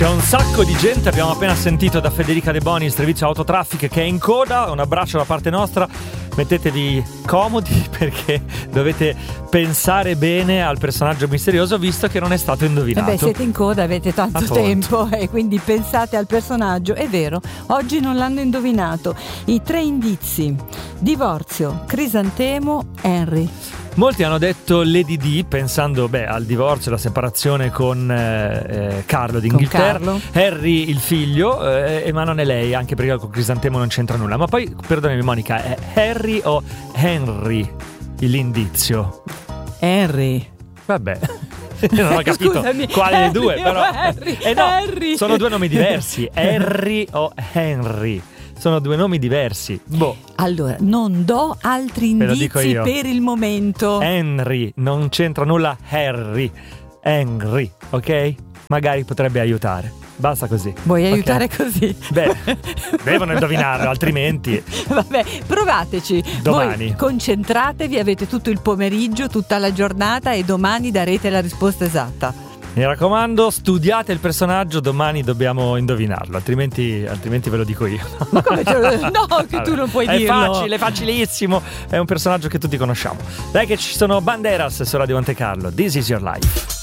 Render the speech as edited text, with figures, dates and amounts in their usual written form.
C'è un sacco di gente, abbiamo appena sentito da Federica De Boni, il servizio autotraffic che è in coda. Un abbraccio da parte nostra, mettetevi comodi perché dovete pensare bene al personaggio misterioso visto che non è stato indovinato. Siete in coda, avete tanto tempo e quindi pensate al personaggio. È vero, oggi non l'hanno indovinato. I 3 indizi: divorzio, crisantemo, Henry. Molti hanno detto Lady Di pensando al divorzio, alla separazione con Carlo d'Inghilterra, Harry il figlio, ma non è lei, anche perché con Crisantemo non c'entra nulla. Ma poi, perdonami Monica, è Harry o Henry l'indizio? Henry. Vabbè, non ho capito Scusami, quale dei due, però Harry, no, Harry. sono 2 nomi diversi, Harry o Henry. Sono 2 nomi diversi. Allora, non do altri indizi per il momento. Henry, non c'entra nulla Harry. Henry, ok? Magari potrebbe aiutare. Basta così. Vuoi aiutare così? Devono indovinarlo, altrimenti. Vabbè, provateci. Domani. Voi concentratevi, avete tutto il pomeriggio, tutta la giornata e domani darete la risposta esatta. Mi raccomando, studiate il personaggio, domani dobbiamo indovinarlo, altrimenti ve lo dico io. Ma come no, che tu non puoi dirlo. È facilissimo, è un personaggio che tutti conosciamo. Dai che ci sono Banderas su Radio Monte Carlo, This is your life.